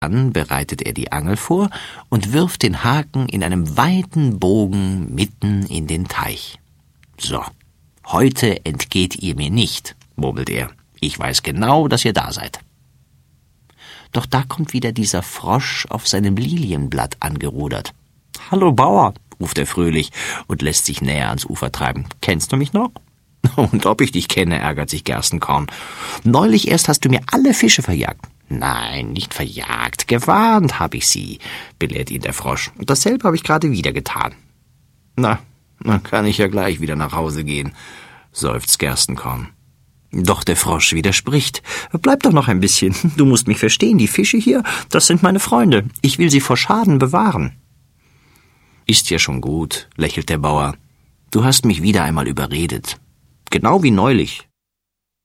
Dann bereitet er die Angel vor und wirft den Haken in einem weiten Bogen mitten in den Teich. »So, heute entgeht ihr mir nicht«, murmelt er. »Ich weiß genau, dass ihr da seid.« Doch da kommt wieder dieser Frosch auf seinem Lilienblatt angerudert. »Hallo Bauer«, ruft er fröhlich und lässt sich näher ans Ufer treiben. »Kennst du mich noch?« »Und ob ich dich kenne«, ärgert sich Gerstenkorn. »Neulich erst hast du mir alle Fische verjagt.« »Nein, nicht verjagt, gewarnt habe ich sie«, belehrt ihn der Frosch. »Und dasselbe habe ich gerade wieder getan.« »Na, dann kann ich ja gleich wieder nach Hause gehen«, seufzt Gerstenkorn. Doch der Frosch widerspricht. »Bleib doch noch ein bisschen. Du musst mich verstehen, die Fische hier, das sind meine Freunde. Ich will sie vor Schaden bewahren.« »Ist ja schon gut«, lächelt der Bauer. »Du hast mich wieder einmal überredet. Genau wie neulich.